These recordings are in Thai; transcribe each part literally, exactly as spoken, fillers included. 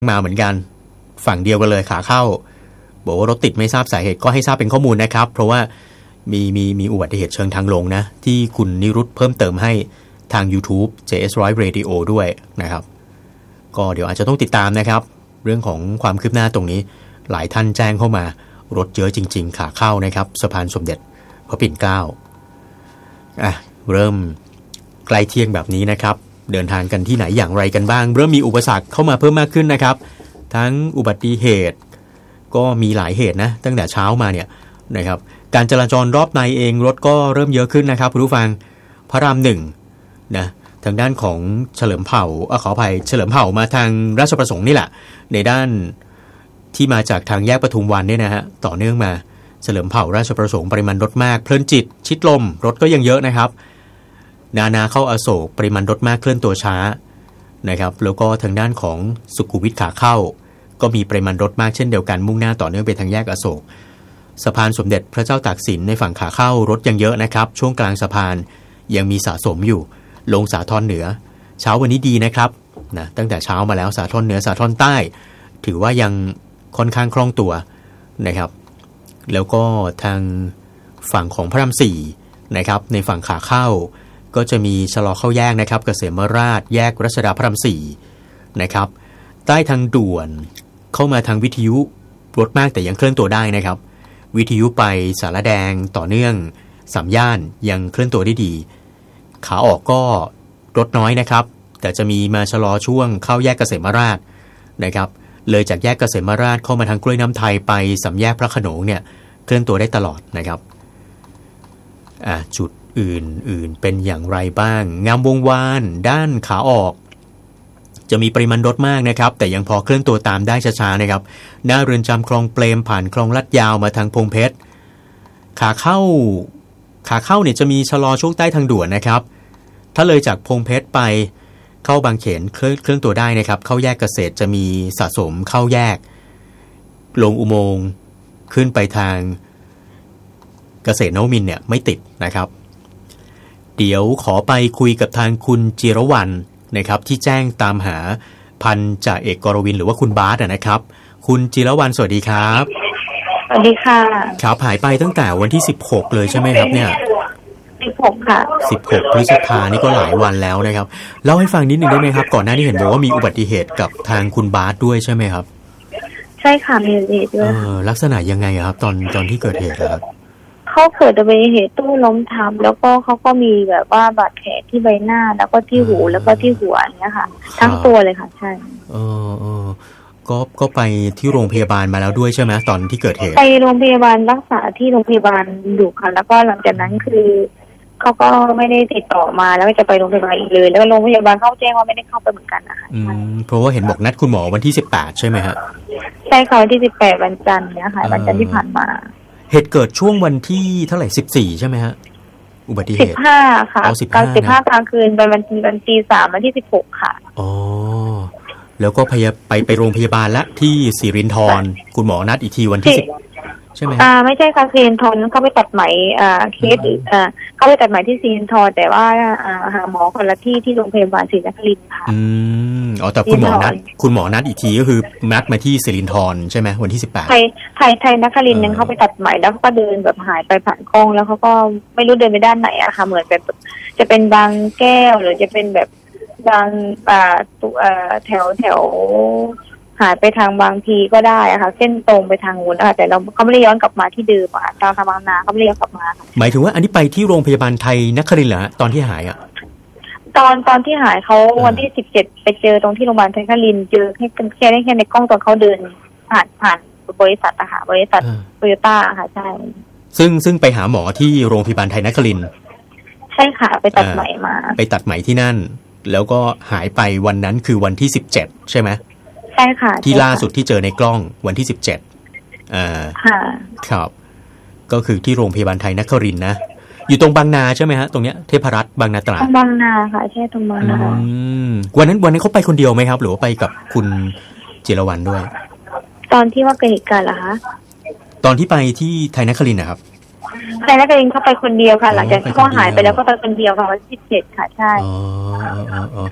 มาเหมือนกันฝั่งเดียวกันเลยขาเข้าบอกว่ารถติดไม่ทราบสาเหตุก็ให้ทราบเป็นข้อมูลนะครับเพราะว่ามีมีมีอุบัติเหตุเชิงทางลงนะที่คุณนิรุตเพิ่มเติมให้ทาง YouTube เจ เอส หนึ่งร้อย Radio ด้วยนะครับก็เดี๋ยวอาจจะต้องติดตามนะครับเรื่องของความคืบหน้าตรงนี้หลายท่านแจ้งเข้ามารถเยอะจริงๆขาเข้านะครับสะพานสมเด็จพระปิ่นเกล้าอ่ะเริ่มใกล้เที่ยงแบบนี้นะครับเดินทางกันที่ไหนอย่างไรกันบ้างเริ่มมีอุปสรรคเข้ามาเพิ่มมากขึ้นนะครับทั้งอุบัติเหตุก็มีหลายเหตุนะตั้งแต่เช้ามาเนี่ยนะครับการจราจรรอบในเองรถก็เริ่มเยอะขึ้นนะครับคุณผู้ฟังพระรามหนึ่งนะทางด้านของเฉลิมเผ่าเอ่อขออภัยเฉลิมเผ่ามาทางราชประสงค์นี่แหละในด้านที่มาจากทางแยกปทุมวันเนี่ยนะฮะต่อเนื่องมาเฉลิมเผ่าราชประสงค์ปริมาณรถมากเพลินจิตชิดลมรถก็ยังเยอะนะครับนานาเข้าอโศกปริมาณรถมากเคลื่อนตัวช้านะครับแล้วก็ทางด้านของสุขุมวิทขาเข้าก็มีปริมาณรถมากเช่นเดียวกันมุ่งหน้าต่อเนื่องไปทางแยกอโศกสะพานสมเด็จพระเจ้าตากสินในฝั่งขาเข้ารถยังเยอะนะครับช่วงกลางสะพานยังมีสะสมอยู่ลงสาทรเหนือเช้าวันนี้ดีนะครับนะตั้งแต่เช้ามาแล้วสาทรเหนือสาทรใต้ถือว่ายังค่อนข้างคล่องตัวนะครับแล้วก็ทางฝั่งของพระรามสี่นะครับในฝั่งขาเข้าก็จะมีชะลอเข้าแยกนะครับเกษมราชแยกรัชดาพระรามสี่นะครับใต้ทางด่วนเข้ามาทางวิทยุรถมากแต่ยังเคลื่อนตัวได้นะครับวิทยุไปสารแดงต่อเนื่องสามย่านยังเคลื่อนตัวได้ดีขาออกก็รถน้อยนะครับแต่จะมีมาชะลอช่วงเข้าแยกเกษมราชนะครับเลยจากแยกเกษมราชเข้ามาทางกล้วยน้ำไทยไปสามแยกพระโขนงเนี่ยเคลื่อนตัวได้ตลอดนะครับอ่ะจุดอื่นๆเป็นอย่างไรบ้างงามวงวานด้านขาออกจะมีปริมาณรถมากนะครับแต่ยังพอเคลื่อนตัวตามได้ช้าๆนะครับหน้าเรือนจำคลองเปรมผ่านคลองลาดยาวมาทางพงเพชรขาเข้าขาเข้าเนี่ยจะมีชะลอช่วงใต้ทางด่วนนะครับถ้าเลยจากพงเพชรไปเข้าบางเขนเคลื่อนเคลื่อนตัวได้นะครับเข้าแยกเกษตรจะมีสะสมเข้าแยกลงอุโมงค์ขึ้นไปทางเกษตรนวมินทร์เนี่ยไม่ติดนะครับเดี๋ยวขอไปคุยกับทางคุณจิรวรรณนะครับที่แจ้งตามหาพันจ่าเอกกรวินหรือว่าคุณบาสนะครับคุณจิรวรรณสวัสดีครับสวัสดีค่ะครับหายไปตั้งแต่วันที่สิบหกเลยใช่ไหมครับเนี่ยสิบหกค่ะสิบหกพฤษภาคมนี่ก็หลายวันแล้วนะครับเล่าให้ฟังนิดนึงได้ไหมครับก่อนหน้านี้เห็นบอกว่ามีอุบัติเหตุกับทางคุณบาสด้วยใช่ไหมครับใช่ค่ะมีอุบัติเหตุด้วยเออลักษณะยังไงครับตอนตอนที่เกิดเหตุครับเขาเกิดอุบัติเหตุตู้ล้มทับแล้วก็เขาก็มีแบบว่าบาดแผลที่ใบหน้าแล้วก็ที่หูแล้วก็ที่หัวเนี่ยค่ะทั้งตัวเลยค่ะใช่เออเออก็ก็ไปที่โรงพยาบาลมาแล้วด้วยใช่ไหมตอนที่เกิดเหตุไปโรงพยาบาลรักษาที่โรงพยาบาลอยู่ค่ะแล้วก็หลังจากนั้นคือเขาก็ไม่ได้ติดต่อมาแล้วก็จะไปโรงพยาบาลอีกเลยแล้วโรงพยาบาลเขาแจ้งว่าไม่ได้เข้าไปเหมือนกันนะคะอืมเพราะว่าเห็นบอกนัดคุณหมอวันที่สิบแปดใช่ไหมฮะใช่ค่ะวันที่สิบแปดวันจันทร์เนี่ยค่ะวันจันทร์ที่ผ่านมาเหตุเกิดช่วงวันที่เท่าไหร่สิบสี่ใช่ไหมฮะอุบัติเหตุสิบห้าค่ะเอาสิบห้าสิบห้ากลางคืนไปวันที่วันที่สามวันที่สิบหกค่ะอ๋อแล้วก็พยาไปไปโรงพยาบาลละที่สิรินธรคุณหมอนัดอีกทีวันที่สิบใช่ไหมอ่าไม่ใช่ค่ะสิรินธรเขาไปตัดไหมอ่าเคสอ่าเขาไปตัดไหมที่สิรินธรแต่ว่าอ่าหาหมอคนละที่ที่โรงพยาบาลศรีนครินทร์ค่ะอืมอ๋อแต่คุณหมอนัดคุณหมอนัดอีกทีก็คือนัดมาที่สิรินธรใช่ไหมวันที่สิบแปดไทยไทยไทยนครินทร์นึงเขาไปตัดไหมแล้วก็เดินแบบหายไปผ่านกล้องแล้วเขาก็ไม่รู้เดินไปด้านไหนอะค่ะเหมือนแบบจะเป็นบางแก้วหรือจะเป็นแบบบางอ่าตัวอ่าแถวแถวหายไปทางบางพีก็ได้อะค่ะเส้นตรงไปทางนู้นอะแต่เราเขาไม่ได้ย้อนกลับมาที่เดิมอะตามทางบางนาเขาไม่ได้ย้อนกลับมาหมายถึงว่าอันนี้ไปที่โรงพยาบาลไทยนครินทร์เหรอตอนที่หายอะตอนตอนที่หายเขาวันที่สิบเจ็ดไปเจอตรงที่โรงพยาบาลไทยนครินทร์เจอแค่แค่ได้แค่ในกล้องตอนเขาเดินผ่านผ่านบริษัทอะค่ะบริษัทโตโยต้าค่ะใช่ซึ่งซึ่งไปหาหมอที่โรงพยาบาลไทยนครินทร์ใช่ค่ะไปตัดไหมมาไปตัดไหมที่นั่นแล้วก็หายไปวันนั้นคือวันที่สิบเจ็ดใช่ไหมใช่ค่ะที่ล่าสุดที่เจอในกล้องวันที่สิบเจ็ดอ่าค่ะครับก็คือที่โรงพยาบาลไทยนครินทร์นะอยู่ตรงบางนาใช่ไหมฮะตรงเนี้ยเทพรัตน์บางนาตราดบางนาค่ะใช่ตรงบางนาวันนั้นวันนั้นเขาไปคนเดียวไหมครับหรือว่าไปกับคุณจิรวรรณด้วยตอนที่ว่าเกิดเหตุการณ์เหรอคะตอนที่ไปที่ไทยนครินทร์นะครับไทยนครินทร์เขาไปคนเดียวค่ะหลังจากที่เขาหายไปแล้วก็ไปคนเดียวค่ะวันที่สิบเจ็ดค่ะใช่อ๋ออ๋ออ๋อ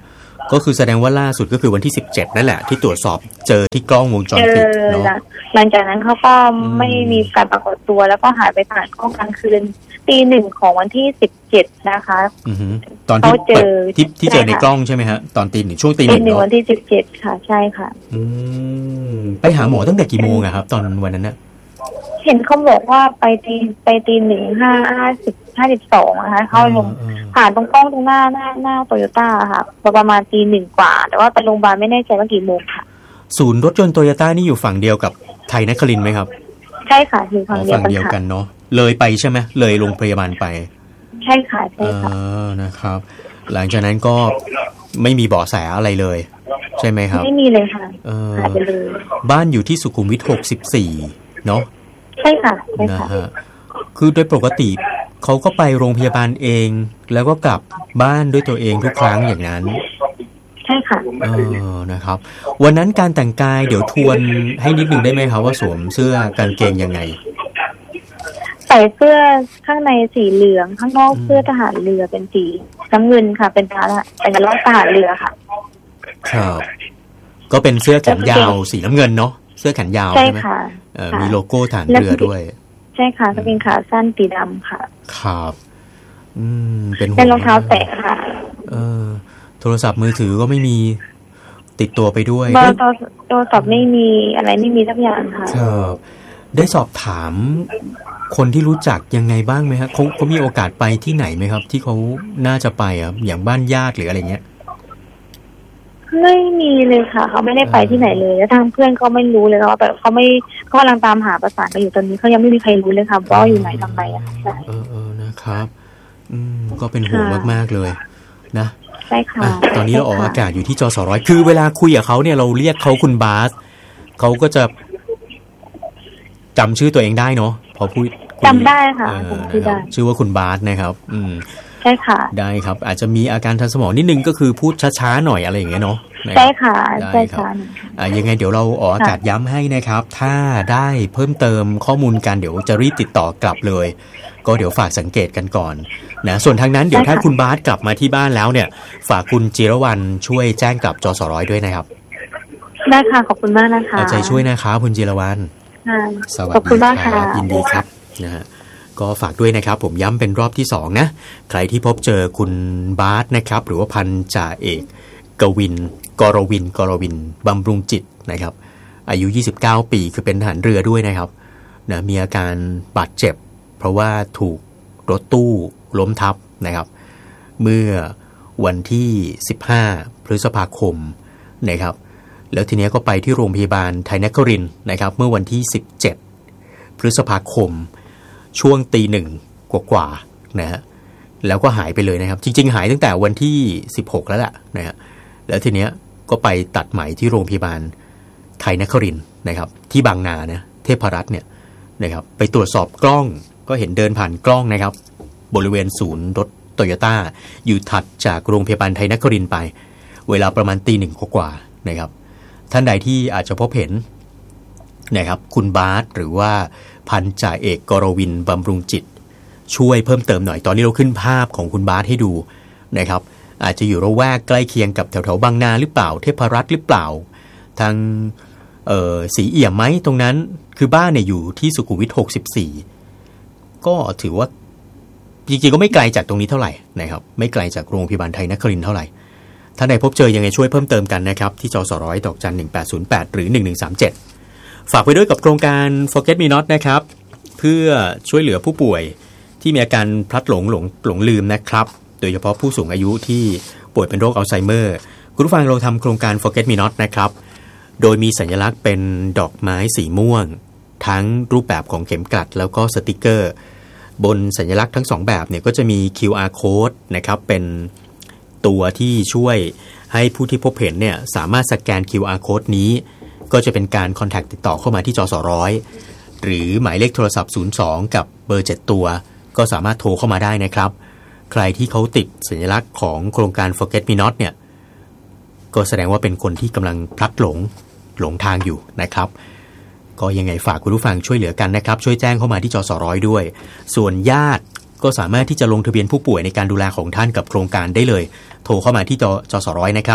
ก็คือแสดงว่าล่าสุดก็คือวันที่สิบเจ็ดนั่นแหละที่ตรวจสอบเจอที่กล้องวงจรปิดเนาะหลังจากนั้นเขาก็ไม่มีการปรากฏตัวแล้วก็หายไปผ่านกล้องกลางคืนตีหนึ่งของวันที่สิบเจ็ดนะคะตอนที่เจอที่ที่เจอในกล้องใช่ไหมฮะตอนตีหนึ่งช่วงตีหนึ่งวันที่สิบเจ็ดค่ะใช่ค่ะไปหาหมอตั้งแต่กี่โมงอะครับตอนวันนั้นน่ะเห็นเขาบอกว่าไปตีไปตีหนึ่งห้าห้าสิบห้าสิบสองนะคะเข้าลงผ่านตรงกล้องตรงหน้าหน้าหน้าโตโยต้าค่ะประมาณตีหนึ่งกว่าแต่ว่าไปโรงพยาบาลไม่แน่ใจว่ากี่โมงค่ะศูนย์รถยนต์โตโยต้านี่อยู่ฝั่งเดียวกับไทยนครินทร์ไหมครับใช่ค่ะอยู่ฝั่งเดียวกันฝั่งเดียวกันเนาะเลยไปใช่ไหมเลยโรงพยาบาลไปใช่ค่ะใช่ค่ะนะครับหลังจากนั้นก็ไม่มีเบาะแสอะไรเลยใช่ไหมครับไม่มีเลยค่ะหายไปเลยบ้านอยู่ที่สุขุมวิทหกสิบสี่เนาะใช่ค่ะใช่ค่ะนะฮะคือโดยปกติเขาก็ไปโรงพยาบาลเองแล้วก็กลับบ้านด้วยตัวเองทุกครั้งอย่างนั้นใช่ค่ะเออนะครับวันนั้นการแต่งกายเดี๋ยวทวนให้นิดนึงได้ไหมครับว่าสวมเสื้อกางเกงยังไงใส่เสื้อข้างในสีเหลืองข้างนอกเสื้อทหารเรือเป็นสีน้ำเงินค่ะเป็นทหารเป็นกระรอกทหารเรือค่ะครับก็เป็นเสื้อแขนยาวสีน้ำเงินเนาะเสื้อแขนยาวใช่ไหมเออมีโลโก้ทหารเรือด้วยใช่ค่ะก็เป็นขาสั้นสีดำค่ะครับอืมเป็นเป็นรองเท้าแตะค่ะเออโทรศัพท์มือถือก็ไม่มีติดตัวไปด้วยโทรศัพท์ไม่มีอะไรไม่มีสักอย่างค่ะครับได้สอบถามคนที่รู้จักยังไงบ้างไหมครับเขาเขามีโอกาสไปที่ไหนไหมครับที่เขาน่าจะไปอ่ะอย่างบ้านญาติหรืออะไรเงี้ยไม่มีเลยค่ะเขาไม่ได้ไปที่ไหนเลยแล้วทางเพื่อนเขาไม่รู้เลยว่าแบบเขาไม่เขากำลังตามหาประสานกันอยู่ตอนนี้เขายังไม่มีใครรู้เลยค่ะว่าอยู่ไหนทำไมอ่ะใช่เออเออนะครับอืมก็เป็นห่วงมากๆเลยนะใช่ค่ะตอนนี้เราออกอากาศอยู่ที่จสร้อยคือเวลาคุยกับเขาเนี่ยเราเรียกเขาคุณบาสเขาก็จะจำชื่อตัวเองได้เนาะพอพูดจำได้ค่ะชื่อได้ชื่อว่าคุณบาสนะครับอืมใช่ค่ะได้ครับอาจจะมีอาการทางสมองนิดนึงก็คือพูดช้าๆหน่อยอะไรอย่างเงี้ยเนาะใช่ค่ะใช่ค่ะอ่ายังไงเดี๋ยวเราออกอากาศย้ำให้นะครับถ้าได้เพิ่มเติมข้อมูลกันเดี๋ยวจะรีบติดต่อกลับเลยก็เดี๋ยวฝากสังเกตกันก่อนนะส่วนทางนั้นเดี๋ยวถ้าคุณบาสกลับมาที่บ้านแล้วเนี่ยฝากคุณจิรวรรณช่วยแจ้งกับจสร้อยด้วยนะครับได้ค่ะขอบคุณมากนะคะเอาใจช่วยนะครับคุณจิรวรรณสวัสดีครับยินดีครับนะฮะก็ฝากด้วยนะครับผมย้ำเป็นรอบที่สองนะใครที่พบเจอคุณบาสนะครับหรือว่าพันจ่าเอกกวินกรวินกรวินบำรุงจิตนะครับอายุยี่สิบเก้าปีคือเป็นทหารเรือด้วยนะครับนะมีอาการบาดเจ็บเพราะว่าถูกรถตู้ล้มทับนะครับเมื่อวันที่สิบห้าพฤษภาคมนะครับแล้วทีนี้ก็ไปที่โรงพยาบาลไทยนครินทร์นะครับเมื่อวันที่สิบเจ็ดพฤษภาคมช่วงตีหนึ่งกว่าๆนะฮะแล้วก็หายไปเลยนะครับจริงๆหายตั้งแต่วันที่สิบหกแล้วแหละนะฮะแล้วทีเนี้ยก็ไปตัดไหมที่โรงพยาบาลไทยนครินทร์นะครับที่บางนานะเทพรัตน์เนี่ยนะครับไปตรวจสอบกล้องก็เห็นเดินผ่านกล้องนะครับบริเวณศูนย์รถโตโยต้าอยู่ถัดจากโรงพยาบาลไทยนครินทร์ไปเวลาประมาณตีหนึ่งกว่าๆนะครับท่านใดที่อาจจะพบเห็นนะครับคุณบาสหรือว่าพันจ่าเอกกรวินบำรุงจิตช่วยเพิ่มเติมหน่อยตอนนี้เราขึ้นภาพของคุณบาสให้ดูนะครับอาจจะอยู่ระแวกใกล้เคียงกับแถวๆบางนาหรือเปล่าเทพรัตน์หรือเปล่าทางเอ่อสีเอี่ยมไหมตรงนั้นคือบ้านเนี่ยอยู่ที่สุขุมวิทหกสิบสี่ก็ถือว่าจริงๆก็ไม่ไกลจากตรงนี้เท่าไหร่นะครับไม่ไกลจากโรงพยาบาลไทยนครินทร์เท่าไหร่ถ้าใดพบเจอยังไงช่วยเพิ่มเติมกันนะครับที่จสร้อยดอกจันหนึ่งแปดศูนย์แปดหรือหนึ่งหนึ่งสามเจ็ดฝากไปด้วยกับโครงการ Forget Me Not นะครับเพื่อช่วยเหลือผู้ป่วยที่มีอาการพลัดหลงหลงหลงลืมนะครับโดยเฉพาะผู้สูงอายุที่ป่วยเป็นโรคอัลไซเมอร์คุณผู้ฟังเราทำโครงการ Forget Me Not นะครับโดยมีสัญลักษณ์เป็นดอกไม้สีม่วงทั้งรูปแบบของเข็มกลัดแล้วก็สติกเกอร์บนสัญลักษณ์ทั้งสองแบบเนี่ยก็จะมี คิว อาร์ Code นะครับเป็นตัวที่ช่วยให้ผู้ที่พบเห็นเนี่ยสามารถสแกน คิว อาร์ Code นี้ก็จะเป็นการคอนแทคติดต่อเข้ามาที่จสร้อยหรือหมายเลขโทรศัพท์ศูนย์สองกับเบอร์เจ็ดตัวก็สามารถโทรเข้ามาได้นะครับใครที่เขาติดสัญลักษณ์ของโครงการ Forget Me Not เนี่ยก็แสดงว่าเป็นคนที่กำลังพลัดหลงหลงทางอยู่นะครับก็ยังไงฝากคุณผู้ฟังช่วยเหลือกันนะครับช่วยแจ้งเข้ามาที่จสร้อยด้วยส่วนญาติก็สามารถที่จะลงทะเบียนผู้ป่วยในการดูแลของท่านกับโครงการได้เลยโทรเข้ามาที่จสร้อยนะครับ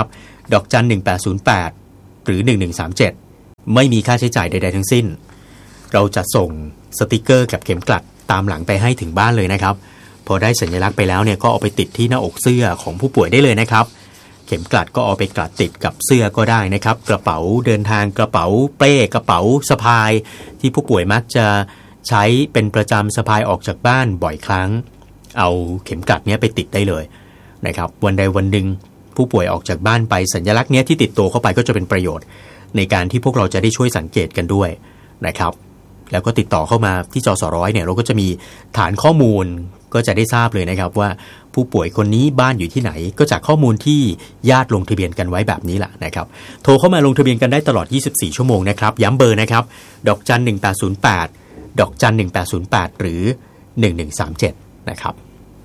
ดอกจันหนึ่งแปดศูนย์แปดหรือหนึ่งหนึ่งสามเจ็ดไม่มีค่าใช้จ่ายใดๆทั้งสิ้นเราจะส่งสติกเกอร์กับเข็มกลัดตามหลังไปให้ถึงบ้านเลยนะครับพอได้สัญลักษณ์ไปแล้วเนี่ยก็เอาไปติดที่หน้าอกเสื้อของผู้ป่วยได้เลยนะครับเข็มกลัดก็เอาไปกลัดติดกับเสื้อก็ได้นะครับกระเป๋าเดินทางกระเป๋าเป้กระเป๋าสะพายที่ผู้ป่วยมักจะใช้เป็นประจำสะพายออกจากบ้านบ่อยครั้งเอาเข็มกลัดเนี้ยไปติดได้เลยนะครับวันใดวันหนึ่งผู้ป่วยออกจากบ้านไปสัญลักษณ์เนี้ยที่ติดตัวเข้าไปก็จะเป็นประโยชน์ในการที่พวกเราจะได้ช่วยสังเกตกันด้วยนะครับแล้วก็ติดต่อเข้ามาที่จสร้อยเนี่ยเราก็จะมีฐานข้อมูลก็จะได้ทราบเลยนะครับว่าผู้ป่วยคนนี้บ้านอยู่ที่ไหนก็จากข้อมูลที่ญาติลงทะเบียนกันไว้แบบนี้แหละนะครับโทรเข้ามาลงทะเบียนกันได้ตลอดยี่สิบสี่ชั่วโมงนะครับย้ำเบอร์นะครับดอกจันหนึ่งแปดศูนย์แปดดอกจันหนึ่งแปดศูนย์แปดหรือหนึ่งหนึ่งสามเจ็ดนะครับ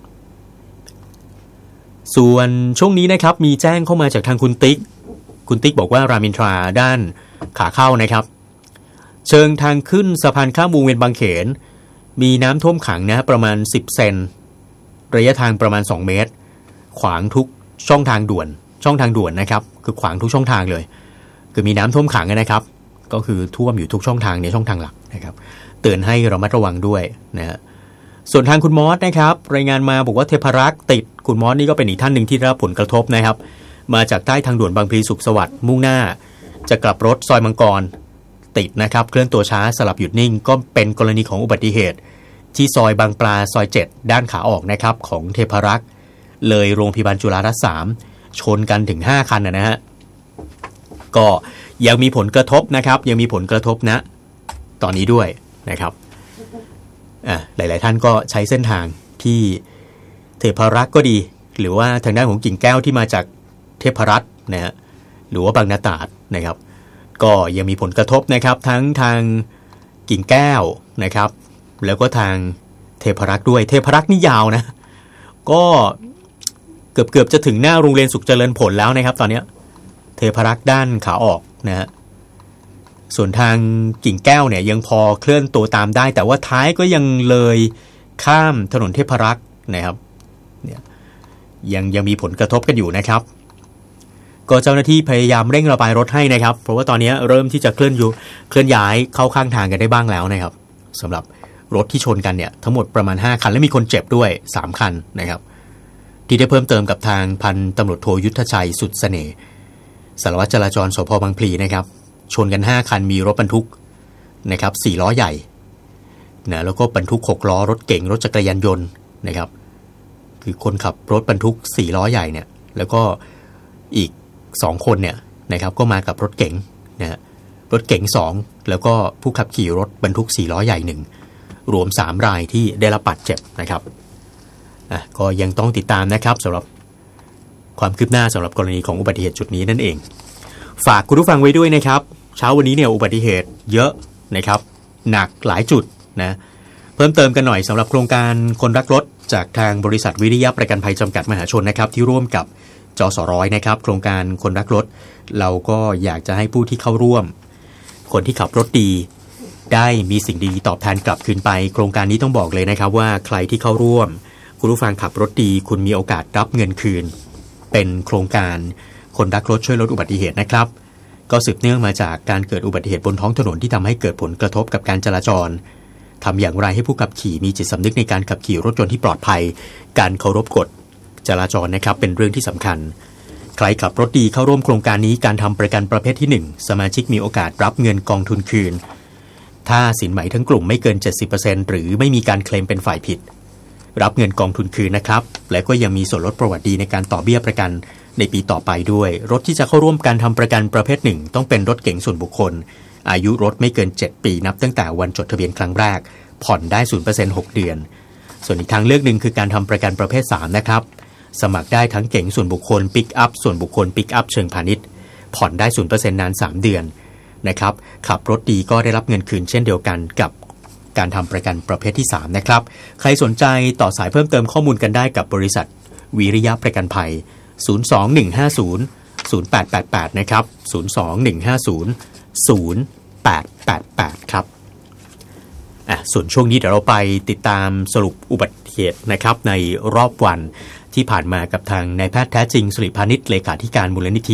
ส่วนช่วงนี้นะครับมีแจ้งเข้ามาจากทางคุณติ๊กคุณติ๊กบอกว่ารามอินทราด้านขาเข้านะครับเชิงทางขึ้นสะพานข้ามวงเวียนบางเขนมีน้ำท่วมขังนะประมาณสิบเซนระยะทางประมาณสองเมตรขวางทุกช่องทางด่วนช่องทางด่วนนะครับคือขวางทุกช่องทางเลยคือมีน้ำท่วมขังนะครับก็คือท่วมอยู่ทุกช่องทางในช่องทางหลักนะครับเตือนให้ระมัดระวังด้วยนะฮะส่วนทางคุณมอสนะครับรายงานมาบอกว่าเทพรักษ์ติดคุณมอสนี่ก็เป็นอีกท่านหนึ่งที่ได้รับผลกระทบนะครับมาจากใต้ทางด่วนบางพลีสุขสวัสดิ์มุ่งหน้าจะกลับรถซอยมังกรติดนะครับเคลื่อนตัวช้าสลับหยุดนิ่งก็เป็นกรณีของอุบัติเหตุที่ซอยบางปลาซอยเจ็ดด้านขาออกนะครับของเทพรักษ์เลยโรงพยาบาลจุฬารัตน์สามชนกันถึงห้าคันนะฮะก็ยังมีผลกระทบนะครับยังมีผลกระทบนะตอนนี้ด้วยนะครับอ่ะหลายๆท่านก็ใช้เส้นทางที่เทพรักษ์ก็ดีหรือว่าทางด้านของกิ่งแก้วที่มาจากเทพรัตน์นะฮะหรือว่าบางนาตราดนะครับก็ยังมีผลกระทบนะครับทั้งทางกิ่งแก้วนะครับแล้วก็ทางเทพรักษ์ด้วยเทพรักษ์นี่ยาวนะก็เกือบเกือบจะถึงหน้าโรงเรียนสุขเจริญผลแล้วนะครับตอนนี้เทพรักษ์ด้านขาออกนะฮะส่วนทางกิ่งแก้วเนี่ยยังพอเคลื่อนตัวตามได้แต่ว่าท้ายก็ยังเลยข้ามถนนเทพรักษ์นะครับเนี่ยยังยังมีผลกระทบกันอยู่นะครับก็เจ้าหน้าที่พยายามเร่งระบายรถให้นะครับเพราะว่าตอนนี้เริ่มที่จะเคลื่อนอยู่เคลื่อนย้ายเข้าข้างทางกันได้บ้างแล้วนะครับสำหรับรถที่ชนกันเนี่ยทั้งหมดประมาณห้าคันและมีคนเจ็บด้วยสามคันนะครับที่ได้เพิ่มเติมกับทางพันตำรวจโทยุทธชัยสุดเสน่ห์สารวัตรจราจรสภ.บางพลีนะครับชนกันห้าคันมีรถบรรทุกนะครับสี่ล้อใหญ่นะแล้วก็บรรทุกหกล้อรถเก๋งรถจักรยานยนต์นะครับคือคนขับรถบรรทุกสี่ล้อใหญ่เนี่ยแล้วก็อีกสองคนเนี่ยนะครับก็มากับรถเก๋งนะฮะรถเก๋งสองแล้วก็ผู้ขับขี่รถบรรทุกสี่ล้อใหญ่หนึ่งรวมสามรายที่ได้รับบาดเจ็บนะครับอ่ะก็ยังต้องติดตามนะครับสำหรับความคืบหน้าสำหรับกรณีของอุบัติเหตุจุดนี้นั่นเองฝากคุณผู้ฟังไว้ด้วยนะครับเช้าวันนี้เนี่ยอุบัติเหตุเยอะนะครับหนักหลายจุดนะเพิ่มเติมกันหน่อยสำหรับโครงการคนรักรถจากทางบริษัทวิริยะประกันภัยจำกัดมหาชนนะครับที่ร่วมกับจสร้อยนะครับโครงการคนรักรถเราก็อยากจะให้ผู้ที่เข้าร่วมคนที่ขับรถดีได้มีสิ่งดีตอบแทนกลับคืนไปโครงการนี้ต้องบอกเลยนะครับว่าใครที่เข้าร่วมคุณผู้ฟังขับรถดีคุณมีโอกาสรับเงินคืนเป็นโครงการคนรักรถช่วยลดอุบัติเหตุนะครับก็สืบเนื่องมาจากการเกิดอุบัติเหตุบนท้องถนนที่ทำให้เกิดผลกระทบกับการจราจรทำอย่างไรให้ผู้ขับขี่มีจิตสำนึกในการขับขี่รถยนต์ที่ปลอดภัยการเคารพกฎจราจรนะครับเป็นเรื่องที่สำคัญใครขับรถดีเข้าร่วมโครงการนี้การทำประกันประเภทที่หนึ่งสมาชิกมีโอกาสรับเงินกองทุนคืนถ้าสินไหมทั้งกลุ่มไม่เกิน เจ็ดสิบเปอร์เซ็นต์ หรือไม่มีการเคลมเป็นฝ่ายผิดรับเงินกองทุนคืนนะครับและก็ยังมีส่วนลดประวัติดีในการต่อเบี้ยประกันในปีต่อไปด้วยรถที่จะเข้าร่วมการทำประกันประเภทหนึ่งต้องเป็นรถเก๋งส่วนบุคคลอายุรถไม่เกินเจ็ดปีนับตั้งแต่วันจดทะเบียนครั้งแรกผ่อนได้ ศูนย์เปอร์เซ็นต์ หกเดือนส่วนอีกทางเลือกหนึ่งคือการทำประกันประเภทสามนะครับสมัครได้ทั้งเก๋งส่วนบุคคลปิกอัพส่วนบุคคลปิกอัพเชิงพาณิชย์ผ่อนได้ ศูนย์เปอร์เซ็นต์ นานสามเดือนนะครับขับรถดีก็ได้รับเงินคืนเช่นเดียวกันกับการทำประกันประเภทที่สามนะครับใครสนใจต่อสายเพิ่มเติมข้อมูลกันได้กับบริษัทวิริยะประกันภัยศูนย์ สอง หนึ่ง ห้า ศูนย์ ศูนย์ แปด แปด แปดนะครับศูนย์ สอง หนึ่ง ห้า ศูนย์ ศูนย์ แปด แปด แปดครับอ่ะส่วนช่วงนี้เดี๋ยวเราไปติดตามสรุปอุบัติเหตุนะครับในรอบวันที่ผ่านมากับทางนายแพทย์แท้จริงสิริพานิชเลขาธิการมูลนิธิ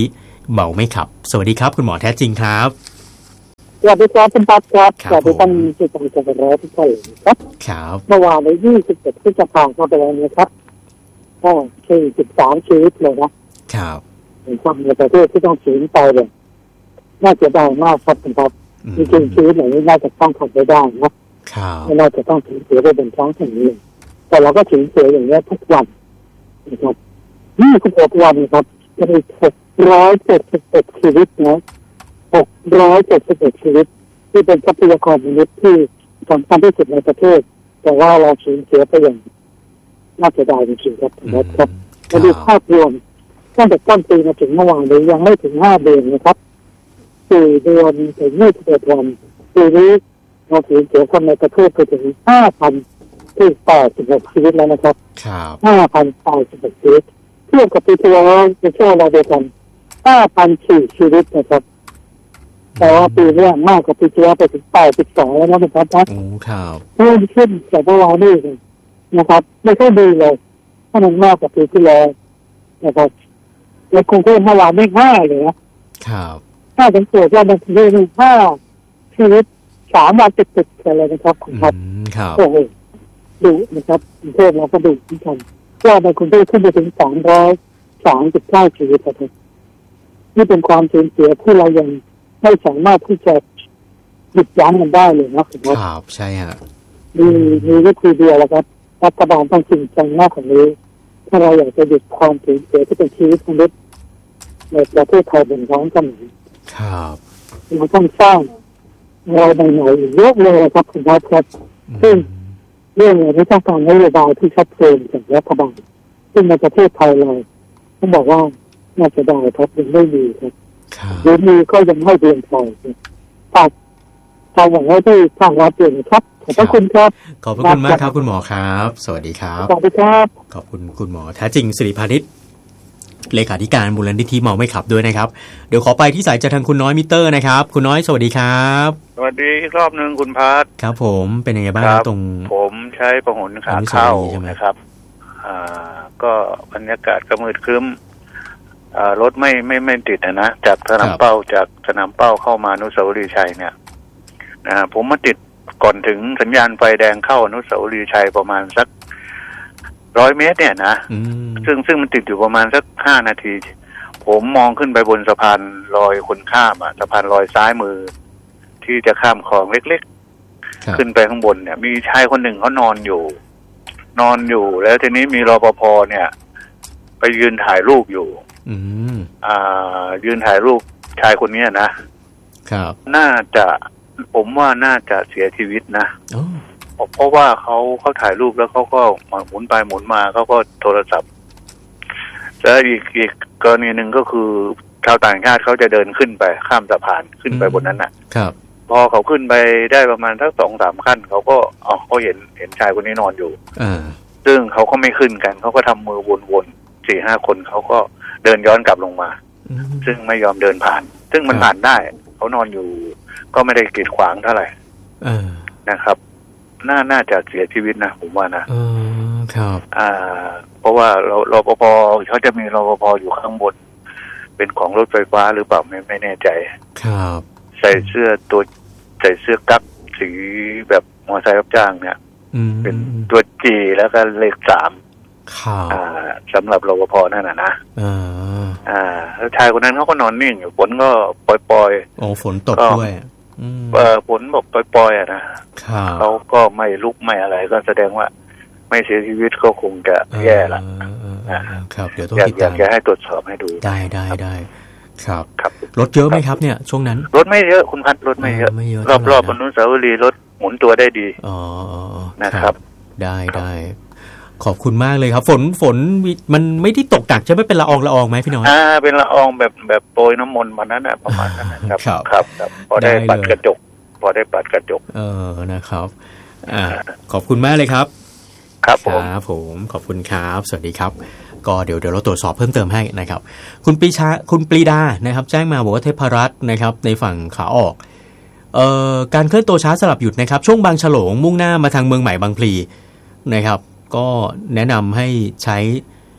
เมาไม่ขับสวัสดีครับคุณหมอแท้จริงครับสวัสดีครับคุณปั๊บครับสวัสดีท่านผู้ฟังทุกท่านทุกท่านครับครับเมื่อวานในยี่สิบเอ็ดพฤษภาคมไปแล้วนะครับก็คือสิบสามชีวิตเลยนะครับในความในประเทศที่ต้องสูญไปเลยน่าจะได้มากครับคุณปั๊บจริงๆชีวิตอย่างนี้น่าจะต้องทำได้ได้นะครับไม่น่าจะต้องสูญเสียได้เป็นครั้งที่นี้แต่เราก็สูญเสียอย่างนี้ทุกวันนะครับยี่สิบเอ็ดวันครับจะมีหกร้อยเจ็ดสิบเอ็ดชีวิตนะหกร้อยเจ็ดสิบเอ็ดชีวิตที่เป็นทรัพยากรมนุษย์ที่สำคัญที่สุดในประเทศแต่ว่าเราสูญเสียไปอย่างน่าเสียดายจริงๆครับนะครับมาดูภาพรวมตั้งแต่ต้นปีมาถึงเมื่อวานนี้ยังไม่ถึงห้าเดือนนะครับสี่เดือนถึงยี่สิบเอ็ดวันปีนี้เราสูญเสียคนในประเทศไปถึงห้าพันที่แปดสิบหกชีวิตแล้วนะครับห้าพันแปดสิบหกชีวิตเทียบกับปีที่แล้วในช่วงเวลาเดียวกันห้าพันสี่ชีวิตนะครับแต่ว่าปีนี้มากกว่าปีที่แล้วไปถึงแปดสิบสองแล้วนะครับนะโอ้ครับเพิ่มขึ้นจากเมื่อวานนี้นะครับไม่ค่อยดีเลยถ้ามันมากกว่าปีที่แล้วนะครับในกรุงเทพเมื่อวานไม่ห้าเลยนะครับถ้าสังเกตว่าในกรุงเทพมีห้าชีวิตสามวันติดๆกันเลยนะครับคุณครับโอ้โหดูนะครับกรุงเทพเราก็ดูที่กันว่าในกรุงเทพขึ้นไปถึงสองร้อยสามสิบเก้าชีวิตนะครับนี่เป็นความสูญเสียที่เรายังไม่สามารถที่จะหยุดยั้งมันได้เลยนะครับครับใช่ฮะมีมีวิธีเดียวแล้วครับรัฐบาลต้องจริงจังมากกว่านี้ถ้าเราอยากจะหยุดความสูญเสียที่เป็นชีวิตมนุษย์ในประเทศไทยเป็นท้องกันครับเราต้องสร้างเราในไหนเยอะเลยครับคุณครับครับซึ่งเรื่องนี้ต้องการนโยบายที่ชัดเจนจากรัฐบาลซึ่งในประเทศไทยเราต้องบอกว่าน่าจะได้ครับยังไม่มีครับหรือมีก็ยังไม่เพียงพอฝากฝากหวังไว้ที่ทางรัฐด้วยนะครับขอบพระคุณครับขอบพระคุณมากครับคุณหมอครับสวัสดีครับสวัสดีครับขอบคุณคุณหมอแท้จริงสิริพานิชเลขาธิการมูลนิธิเมาไม่ขับด้วยนะครับเดี๋ยวขอไปที่สายจากทางคุณน้อยมิเตอร์นะครับคุณน้อยสวัสดีครับสวัสดีอีกรอบนึงคุณพัฒน์ครับผมเป็นยังไงบ้างตรงผมใช้พหลขาเข้านะครับอ่าก็บรรยากาศก็มืดครึ้มอ่ารถไม่ไม่ไม่ติดนะจากสนามเป้าจากสนามเป้าเข้ามาอนุสาวรีย์ชัยเนี่ยนะผมมาติดก่อนถึงสัญญาณไฟแดงเข้าอนุสาวรีย์ชัยประมาณสักร้อยเมตรเนี่ยนะซึ่งซึ่งมันติดอยู่ประมาณสักห้านาทีผมมองขึ้นไปบนสะพานลอยคนข้ามอ่ะสะพานลอยซ้ายมือที่จะข้ามคลองเล็กๆขึ้นไปข้างบนเนี่ยมีชายคนหนึ่งเขานอนอยู่นอนอยู่แล้วทีนี้มีรปภเนี่ยไปยืนถ่ายรูปอยู่อ่ายืนถ่ายรูปชายคนนี้นะครับน่าจะผมว่าน่าจะเสียชีวิตนะเพราะว่าเขาเขาถ่ายรูปแล้วเขาก็หมุนไปหมุนมาเขาก็โทรศัพท์แล้วอีกอีกกรณีหนึ่งก็คือชาวต่างชาติเขาจะเดินขึ้นไปข้ามสะพานขึ้นไปบนนั้นนะครับพอเขาขึ้นไปได้ประมาณสักสองสามขั้นเขาก็อ๋อเขาเห็นเห็นชายคนนี้นอนอยู่ซึ่งเขาก็ไม่ขึ้นกันเขาก็ทำมือวนๆสี่ห้าคนเขาก็เดินย้อนกลับลงมาซึ่งไม่ยอมเดินผ่านซึ่งมันผ่านได้เขานอนอยู่ก็ไม่ได้กีดขวางเท่าไหร่นะครับน่าน่าจะเสียชีวิตนะผมว่านะอืมครับอ่าเพราะว่าเรารปภเขาจะมีรปภอยู่ข้างบนเป็นของรถไฟฟ้าหรือเปล่าไม่ไม่แน่ใจครับใส่เสื้อตัวใส่เสื้อกั๊กสีแบบมอเตอร์ไซค์รับจ้างเนี่ยเป็นตัวจีแล้วก็เลขสามครับอ่าสำหรับรปภนั่นน่ะนะอ่าอ่าแล้วชายคนนั้นเขาก็นอนนิ่งอยู่ฝนก็ปล่อยๆโอ้ฝนตกด้วยเออผลบอกปล่อยๆอ่ะนะเขาก็ไม่ลุกไม่อะไรก็แสดงว่าไม่เสียชีวิตก็คงจะแย่ละครับเดี๋ยวต้องติดตามอยากจะให้ตรวจสอบให้ดูได้ได้ได้ครับครับรถเยอะไหมครับเนี่ยช่วงนั้นรถไม่เยอะคุณพัดรถไม่เยอะรอบๆบนนู้นสาวรีรถหมุนตัวได้ดีอ๋อนะครับได้ได้ขอบคุณมากเลยครับฝนฝนมันไม่ได้ตกหนักจะไม่เป็นละอองละอองไหมพี่น้อยอ่าเป็นละอองแบบแบบโปรยน้ำมนต์วันนั้นนะประมาณนั้นนะครับครับครับพอได้ปัดกระจกพอได้ปัดกระจกเออนะครับอ่าขอบคุณมากเลยครับครับผมครับผมขอบคุณครับสวัสดีครับก็เดี๋ยวเดี๋ยวเราตรวจสอบเพิ่มเติมให้นะครับคุณปรีชาคุณปรีดานะครับแจ้งมาบอกว่าเทพรัตน์นะครับในฝั่งขาออกเอ่อการเคลื่อนตัวช้าสลับหยุดนะครับช่วงบางฉลงมุ่งหน้ามาทางเมืองใหม่บางพลีนะครับก็แนะนำให้ใช้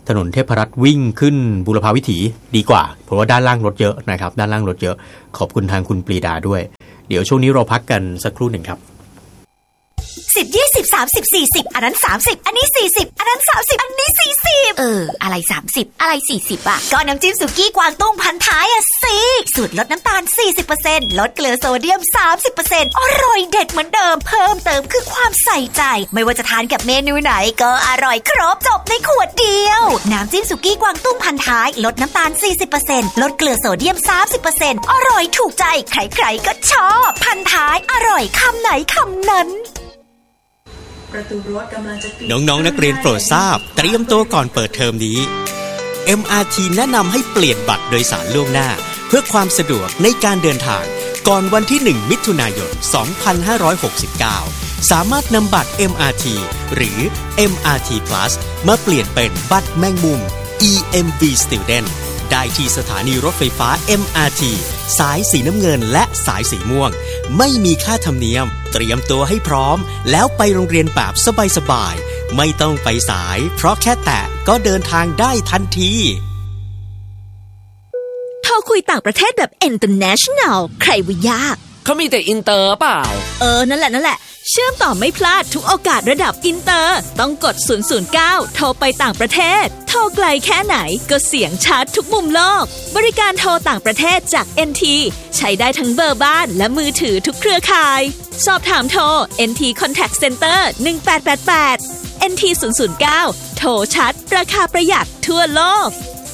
ถนนเทพรัตน์วิ่งขึ้นบุรพาวิถีดีกว่าเพราะว่าด้านล่างรถเยอะนะครับด้านล่างรถเยอะขอบคุณทางคุณปรีดาด้วยเดี๋ยวช่วงนี้เราพักกันสักครู่หนึ่งครับสิบ ยี่สิบ สามสิบ สี่สิบอันนั้นสามสิบอันนี้สี่สิบอันนั้นสามสิบอันนี้สี่สิบเอออะไรสามสิบอะไรสี่สิบอ่ะก็น้ำจิ้มสุกี้กวางตุ้งพันท้ายอ่ะสิสูตรลดน้ำตาล สี่สิบเปอร์เซ็นต์ ลดเกลือโซเดียม สามสิบเปอร์เซ็นต์ อร่อยเด็ดเหมือนเดิมเพิ่มเติมคือความใส่ใจไม่ว่าจะทานกับเมนูไหนก็อร่อยครบจบในขวดเดียวน้ำจิ้มสุกี้กวางตุ้งพันท้ายลดน้ำตาล สี่สิบเปอร์เซ็นต์ ลดเกลือโซเดียม สามสิบเปอร์เซ็นต์ อร่อยถูกใจใครๆก็ชอบพันท้ายอร่อยคำไหนคำนั้นน้องๆ น, นักเรียนโปรดทราบเตรียมตัวก่อนเปิดเทอมนี้ เอ็ม อาร์ ที แนะนำให้เปลี่ยนบัตรโดยสารล่วงหน้าเพื่อความสะดวกในการเดินทางก่อนวันที่หนึ่งมิถุนายนสองพันห้าร้อยหกสิบเก้าสามารถนำบัตร เอ็ม อาร์ ที หรือ เอ็ม อาร์ ที Plus มาเปลี่ยนเป็นบัตรแมงมุม อี เอ็ม วี Student ได้ที่สถานีรถไฟฟ้า เอ็ม อาร์ ที สายสีน้ำเงินและสายสีม่วงไม่มีค่าธรรมเนียมเตรียมตัวให้พร้อมแล้วไปโรงเรียนแบบสบายๆไม่ต้องไปสายเพราะแค่แตะก็เดินทางได้ทันทีโทรคุยต่างประเทศแบบ international ใครว่ายากเขามีแต่อินเตอร์เปล่าเออนั่นแหละนั่นแหละเชื่อมต่อไม่พลาดทุกโอกาสระดับอินเตอร์ต้องกดศูนย์ ศูนย์ เก้าโทรไปต่างประเทศโทรไกลแค่ไหนก็เสียงชัดทุกมุมโลกบริการโทรต่างประเทศจาก เอ็น ที ใช้ได้ทั้งเบอร์บ้านและมือถือทุกเครือข่ายสอบถามโทร เอ็น ที Contact Center หนึ่งแปดแปดแปด เอ็น ที ศูนย์ ศูนย์ เก้าโทรชัดราคาประหยัดทั่วโลก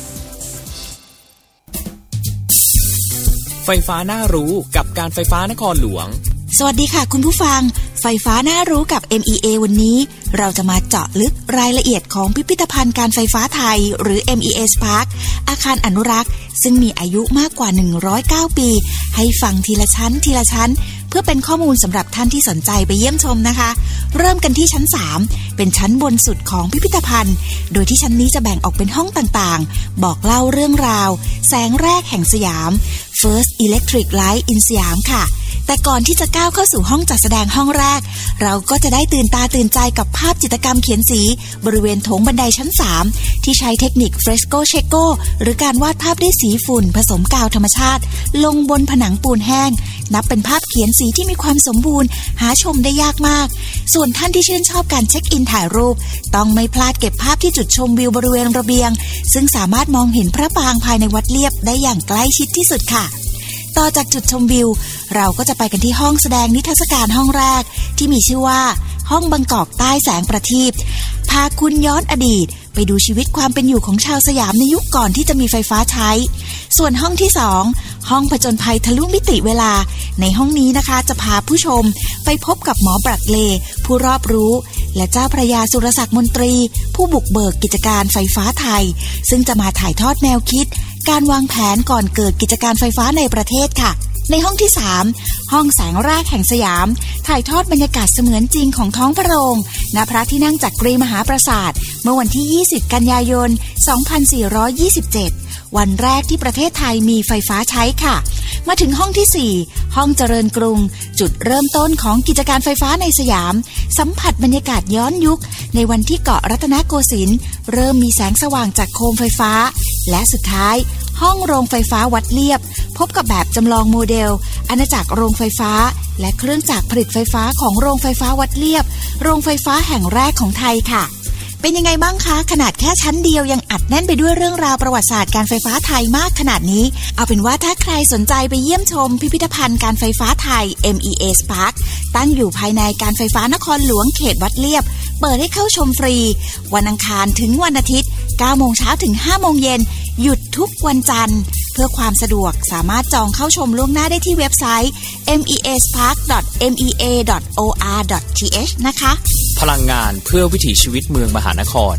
ไฟฟ้าน่ารู้กับการไฟฟ้านครหลวงสวัสดีค่ะคุณผู้ฟังไฟฟ้าน่ารู้กับ เอ็ม อี เอ วันนี้เราจะมาเจาะลึกรายละเอียดของพิพิธภัณฑ์การไฟฟ้าไทยหรือ เอ็ม อี เอ Spark อาคารอนุรักษ์ซึ่งมีอายุมากกว่าหนึ่งร้อยเก้าปีให้ฟังทีละชั้นทีละชั้นเพื่อเป็นข้อมูลสำหรับท่านที่สนใจไปเยี่ยมชมนะคะเริ่มกันที่ชั้นสามเป็นชั้นบนสุดของพิพิธภัณฑ์โดยที่ชั้นนี้จะแบ่งออกเป็นห้องต่างๆบอกเล่าเรื่องราวแสงแรกแห่งสยาม First Electric Light in สยามค่ะแต่ก่อนที่จะก้าวเข้าสู่ห้องจัดแสดงห้องแรกเราก็จะได้ตื่นตาตื่นใจกับภาพจิตรกรรมเขียนสีบริเวณโถงบันไดชั้นสามที่ใช้เทคนิคเฟรสโกเชโกหรือการวาดภาพด้วยสีฝุ่นผสมกาวธรรมชาติลงบนผนังปูนแห้งนับเป็นภาพเขียนสีที่มีความสมบูรณ์หาชมได้ยากมากส่วนท่านที่ชื่นชอบการเช็คอินถ่ายรูปต้องไม่พลาดเก็บภาพที่จุดชมวิวบริเวณระเบียงซึ่งสามารถมองเห็นพระปรางภายในวัดเลียบได้อย่างใกล้ชิดที่สุดค่ะต่อจากจุดชมวิวเราก็จะไปกันที่ห้องแสดงนิทรรศการห้องแรกที่มีชื่อว่าห้องบางกอกใต้แสงประทีปพาคุณย้อนอดีตไปดูชีวิตความเป็นอยู่ของชาวสยามในยุคก่อนที่จะมีไฟฟ้าใช้ส่วนห้องที่สองห้องผจญภัยทะลุมิติเวลาในห้องนี้นะคะจะพาผู้ชมไปพบกับหมอบรัดเลผู้รอบรู้และเจ้าพระยาสุรศักดิ์มนตรีผู้บุกเบิกกิจการไฟฟ้าไทยซึ่งจะมาถ่ายทอดแนวคิดการวางแผนก่อนเกิดกิจการไฟฟ้าในประเทศค่ะในห้องที่สามห้องแสงแรกแห่งสยามถ่ายทอดบรรยากาศเสมือนจริงของท้องพระโรงณพระที่นั่งจักรีมหาปราสาทเมื่อวันที่ยี่สิบกันยายนสองพันสี่ร้อยยี่สิบเจ็ดวันแรกที่ประเทศไทยมีไฟฟ้าใช้ค่ะมาถึงห้องที่สี่ห้องเจริญกรุงจุดเริ่มต้นของกิจการไฟฟ้าในสยามสัมผัสบรรยากาศย้อนยุคในวันที่เกาะรัตนโกสินทร์เริ่มมีแสงสว่างจากโคมไฟฟ้าและสุดท้ายห้องโรงไฟฟ้าวัดเลียบพบกับแบบจำลองโมเดลอาณาจักรโรงไฟฟ้าและเครื่องจักรผลิตไฟฟ้าของโรงไฟฟ้าวัดเลียบโรงไฟฟ้าแห่งแรกของไทยค่ะเป็นยังไงบ้างคะขนาดแค่ชั้นเดียวยังอัดแน่นไปด้วยเรื่องราวประวัติศาสตร์การไฟฟ้าไทยมากขนาดนี้เอาเป็นว่าถ้าใครสนใจไปเยี่ยมชมพิพิธภัณฑ์การไฟฟ้าไทย เอ็ม อี เอ Spark ตั้งอยู่ภายในการไฟฟ้านครหลวงเขตวัดเลียบเปิดให้เข้าชมฟรีวันอังคารถึงวันอาทิตย์ เก้าโมงเช้าถึง ห้าโมงเย็นหยุดทุกวันจันทร์เพื่อความสะดวกสามารถจองเข้าชมล่วงหน้าได้ที่เว็บไซต์ เอ็ม อี เอ สปาร์ค ดอท เอ็ม อี เอ ดอท โอ อาร์ ดอท ที เอช นะคะพลังงานเพื่อวิถีชีวิตเมืองมหานคร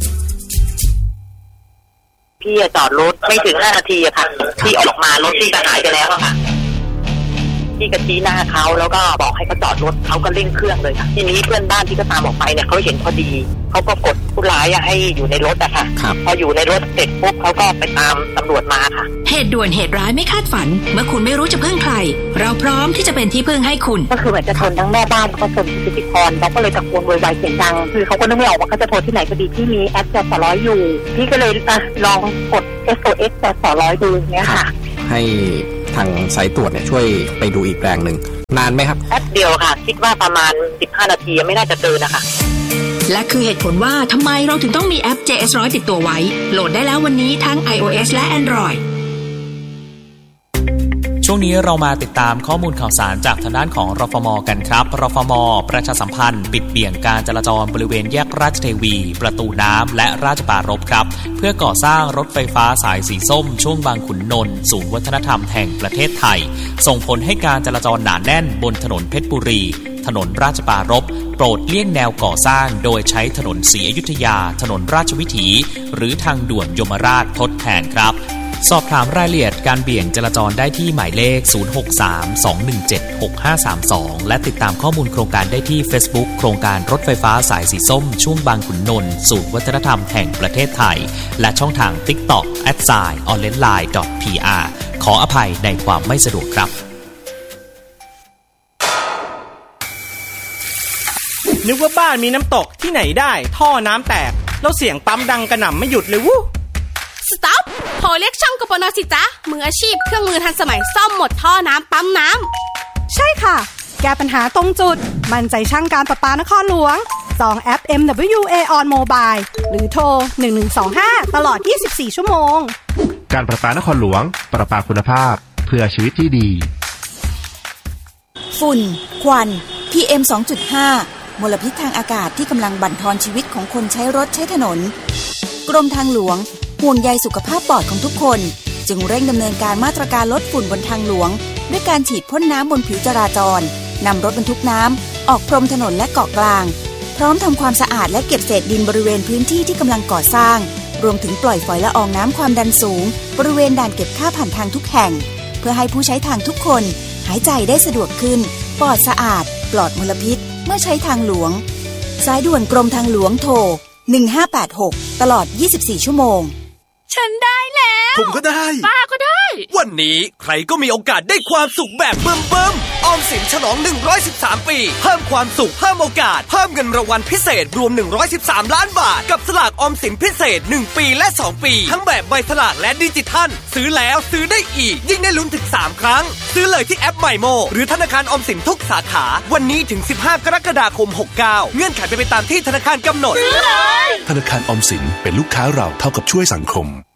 พี่จอดรถไม่ถึงห้านาทีอะค่ะที่ออกมารถที่จะหายไปแล้วอะค่ะพี่ก็ชี้หน้าเขาแล้วก็บอกให้เขาจอดรถเขาก็เร่งเครื่องเลยค่ะทีนี้เพื่อนบ้านที่ก็ตามออกไปเนี่ยเขาเห็นพอดีเขาก็กดผู้ร้ายให้อยู่ในรถอะค่ะพออยู่ในรถเสร็จปุ๊บเขาก็ไปตามตำรวจมาค่ะเหตุด่วนเหตุร้ายไม่คาดฝันเมื่อคุณไม่รู้จะพึ่งใครเราพร้อมที่จะเป็นที่พึ่งให้คุณก็คือเหมือนจะชนทั้งแม่บ้านแล้วก็ชนพิธีกรเราก็เลยตะโกนโวยวายเสียงดังคือเขาก็นึกไม่ออกว่าเขาจะโทรที่ไหนพอดีที่มีแอปแจสร้อยอยู่พี่ก็เลยลองกด เอส โอ เอส แจสร้อยดูเนี่ยค่ะให้ทางสายตรวจเนี่ยช่วยไปดูอีกแรงหนึ่งนานไหมครับแป๊บเดียวค่ะคิดว่าประมาณสิบห้านาทีไม่น่าจะเจอนะคะและคือเหตุผลว่าทำไมเราถึงต้องมีแอป เจ เอส หนึ่งร้อย ติดตัวไว้โหลดได้แล้ววันนี้ทั้ง iOS และ Android ช่วงนี้เรามาติดตามข้อมูลข่าวสารจากทางด้านของรฟม.กันครับรฟม.ประชาสัมพันธ์ปิดเบี่ยงการจราจรบริเวณแยกราชเทวีประตูน้ำและราชปรารภครับเพื่อก่อสร้างรถไฟฟ้าสายสีส้มช่วงบางขุนนนท์ศูนย์วัฒนธรรมแห่งประเทศไทยส่งผลให้การจราจรหนาแน่นบนถนนเพชรบุรีถนนราชปรารภโปรดเลี่ยงแนวก่อสร้างโดยใช้ถนนศรีอยุธยาถนนราชวิถีหรือทางด่วนยมราชทดแทนครับสอบถามรายละเอียดการเบี่ยงจราจรได้ที่หมายเลขศูนย์ หก สาม สอง หนึ่ง เจ็ด หก ห้า สาม สองและติดตามข้อมูลโครงการได้ที่ Facebook โครงการรถไฟฟ้าสายสีส้มช่วงบางขุนนนท์ศูนย์วัฒนธรรมแห่งประเทศไทยและช่องทาง TikTok แอท ไซน์ ออนไลน์ไลน์ พี อาร์ ขออภัยในความไม่สะดวกครับนึกว่าบ้านมีน้ำตกที่ไหนได้ท่อน้ำแตกแล้วเสียงปั๊มดังกระหน่ำไม่หยุดเลยวู้สต็อปโทรเรียกช่างกปน.สิจ๊ะมืออาชีพเครื่องมือทันสมัยซ่อมหมดท่อน้ำปั๊มน้ำใช่ค่ะแก้ปัญหาตรงจุดมั่นใจช่างการประปานครหลวงจองแอป เอ็ม ดับเบิลยู เอ on mobile หรือโทรหนึ่งหนึ่งสองห้าตลอดยี่สิบสี่ชั่วโมงการประปานครหลวงประปาคุณภาพเพื่อชีวิตที่ดีฝุ่นควัน พี เอ็ม สองจุดห้า มลพิษทางอากาศที่กำลังบั่นทอนชีวิตของคนใช้รถใช้ถนนกรมทางหลวงห่วงใยสุขภาพปอดของทุกคนจึงเร่งดำเนินการมาตรการลดฝุ่นบนทางหลวงด้วยการฉีดพ่นน้ำบนผิวจราจรนำรถบรรทุกน้ำออกพรมถนนและเกาะกลางพร้อมทำความสะอาดและเก็บเศษดินบริเวณพื้นที่ที่กำลังก่อสร้างรวมถึงปล่อยฝอยละอองน้ำความดันสูงบริเวณด่านเก็บค่าผ่านทางทุกแห่งเพื่อให้ผู้ใช้ทางทุกคนหายใจได้สะดวกขึ้นปลอดสะอาดปลอดมลพิษเมื่อใช้ทางหลวงสายด่วนกรมทางหลวงโทรหนึ่งห้าแปดหกตลอดยี่สิบสี่ชั่วโมงฉันได้แล้วผมก็ได้ป้าก็ได้วันนี้ใครก็มีโอกาสได้ความสุขแบบเบิ่มๆออมสินฉลองหนึ่งร้อยสิบสามปีเพิ่มความสุขเพิ่มโอกาสเพิ่มเงินรางวัลพิเศษรวมหนึ่งร้อยสิบสามล้านบาทกับสลากออมสินพิเศษหนึ่งปีและสองปีทั้งแบบใบสลากและดิจิทัลซื้อแล้วซื้อได้อีกยิ่งได้ลุ้นถึงสามครั้งซื้อเลยที่แอปใหม่โมหรือธนาคารออมสินทุกสาขาวันนี้ถึงสิบห้ากรกฎาคมหกเก้าเงื่อนไขเป็นไปตามที่ธนาคารกำหนดซื้อเลยธนาคารออมสินเป็นลูกค้าเราเท่ากับช่วยสังคม